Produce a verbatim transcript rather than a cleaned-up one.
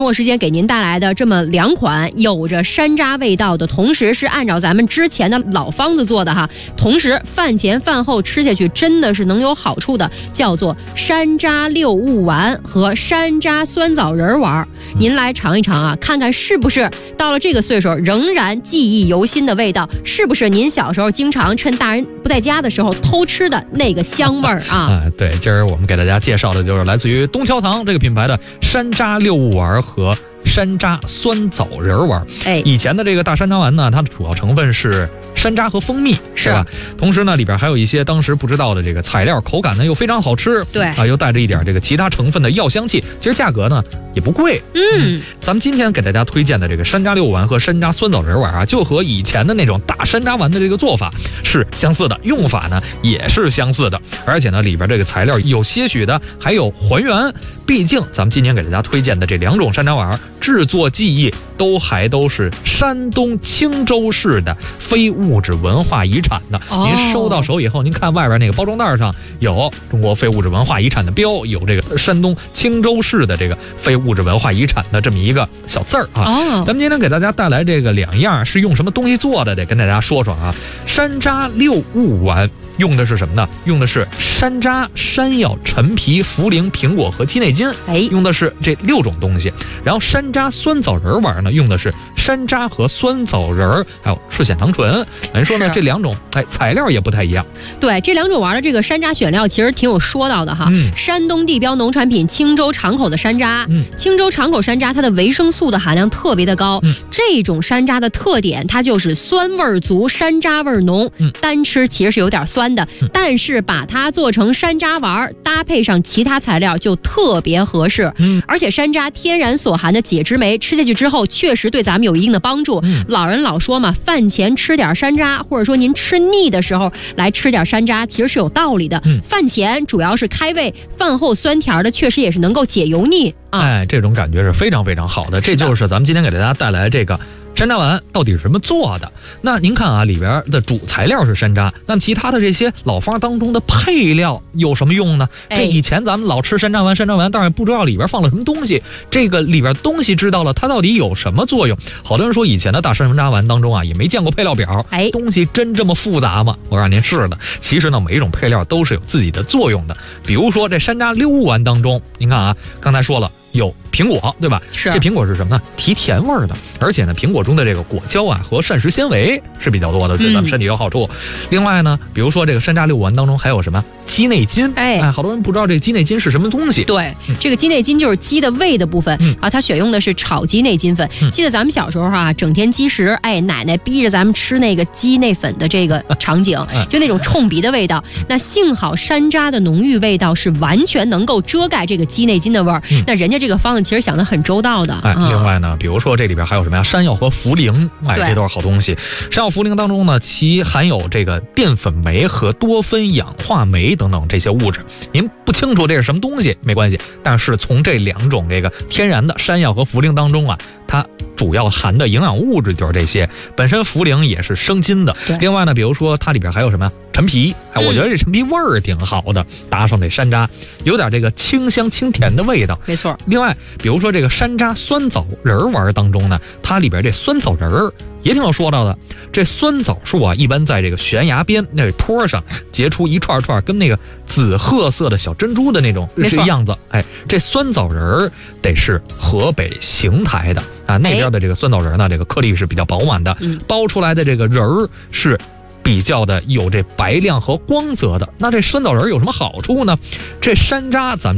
末时间给您带来的这么两款有着山楂味道的，同时是按照咱们之前的老方子做的哈，同时饭前饭后吃下去真的是能有好处的，叫做山楂六物丸和山楂酸枣仁丸。您来尝一尝啊，看看是不是到了这个岁数仍然记忆犹新的味道，是不是您小时候经常趁大人不在家的时候偷吃的那个香味儿啊？ 啊，对，今儿我们给大家介绍的就是来自于东桥堂这个品牌的山楂六物丸和山楂酸枣仁丸。 哎， 以前的这个大山楂丸呢，它的主要成分是山楂和蜂蜜，是吧？同时呢，里边还有一些当时不知道的这个材料，口感呢又非常好吃， 对啊，又带着一点这个其他成分的药香气。其实价格呢也不贵。 嗯， 嗯咱们今天给大家推荐的这个山楂六丸和山楂酸枣仁丸啊，就和以前的那种大山楂丸的这个做法是相似的，用法呢也是相似的，而且呢里边这个材料有些许的还有还原。毕竟咱们今天给大家推荐的这两种山楂丸制作技艺都还都是山东青州市的非物质文化遗产的。 哦、 您收到手以后，您看外边那个包装袋上有中国非物质文化遗产的标，有这个山东青州市的这个非物质文化遗产的这么一个小字儿啊。 哦、 咱们今天给大家带来这个两样是用什么东西做的，得跟大家说说啊。山楂六物丸用的是什么呢？用的是山楂、山药、陈皮、茯苓、苹果和鸡内金， 哎， 用的是这六种东西。然后山楂酸枣仁丸呢，用的是山楂和酸枣仁，还有赤藓糖醇。咱说呢，这两种哎材料也不太一样。 对，这两种丸的这个山楂选料其实挺有说到的哈。嗯、山东地标农产品青州长口的山楂，嗯、青州长口山楂它的维生素的含量特别的高。嗯、这种山楂的特点，它就是酸味足，山楂味浓。嗯、单吃其实是有点酸的，嗯、但是把它做成山楂丸，搭配上其他材料就特别合适。嗯，而且山楂天然所含的解脂酶，吃下去之后确实对咱们有一定的帮助。嗯、老人老说嘛，饭前吃点山楂，或者说您吃腻的时候来吃点山楂，其实是有道理的。嗯、饭前主要是开胃，饭后酸甜的确实也是能够解油腻啊。 哎，这种感觉是非常非常好的。这就是咱们今天给大家带来这个山楂丸到底是什么做的？那您看啊，里边的主材料是山楂，那其他的这些老方当中的配料有什么用呢？ 哎、 这以前咱们老吃山楂丸，山楂丸，但是不知道里边放了什么东西。这个里边东西知道了，它到底有什么作用？好多人说以前的大山楂丸当中啊，也没见过配料表。哎，东西真这么复杂吗？我让您试的。其实呢，每一种配料都是有自己的作用的。比如说这山楂六物丸当中，您看啊，刚才说了。有苹果，对吧？ 是。 这苹果是什么呢？提甜味儿的，而且呢，苹果中的这个果胶啊和膳食纤维是比较多的，对咱们身体有好处。嗯、另外呢，比如说这个山楂六物丸当中还有什么鸡内金？哎哎，好多人不知道这个鸡内金是什么东西。 对，嗯、这个鸡内金就是鸡的胃的部分、嗯、啊，它选用的是炒鸡内金粉。嗯、记得咱们小时候啊，整天积食，哎，奶奶逼着咱们吃那个鸡内粉的这个场景，嗯、就那种冲鼻的味道。那幸好山楂的浓郁味道是完全能够遮盖这个鸡内金的味儿。嗯、那人家这个方子其实想得很周到的。 哎，另外呢，比如说这里边还有什么呀？山药和茯苓，哎，这都是好东西。山药、茯苓当中呢，其含有这个淀粉酶和多酚氧化酶等等这些物质。您不清楚这是什么东西没关系，但是从这两种这个天然的山药和茯苓当中啊，它主要含的营养物质就是这些。本身茯苓也是生津的。另外呢，比如说它里边还有什么呀？陈皮，哎，我觉得这陈皮味儿挺好的，搭上这山楂，有点这个清香清甜的味道。 没错。 另外，比如说这个山楂酸枣仁丸当中呢，它里边这酸枣仁儿也挺有说到的。这酸枣树啊，一般在这个悬崖边那坡上结出一串串跟那个紫褐色的小珍珠的那种这样子。哎，这酸枣仁儿得是河北邢台的啊，那边的这个酸枣仁呢，这个颗粒是比较饱满的，嗯、包出来的这个仁儿是比较的有这白亮和光泽的。那这酸枣仁有什么好处呢？这山楂咱们